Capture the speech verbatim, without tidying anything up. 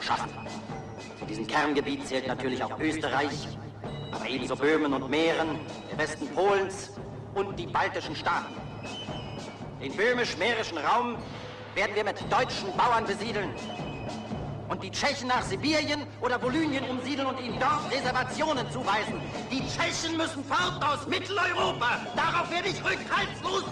beschaffen. Zu diesem Kerngebiet zählt natürlich auch Österreich, aber ebenso Böhmen und Mähren, der Westen Polens und die baltischen Staaten. Den böhmisch-mährischen Raum werden wir mit deutschen Bauern besiedeln und die Tschechen nach Sibirien oder Volynien umsiedeln und ihnen dort Reservationen zuweisen. Die Tschechen müssen fort aus Mitteleuropa. Darauf werde ich rückhaltslos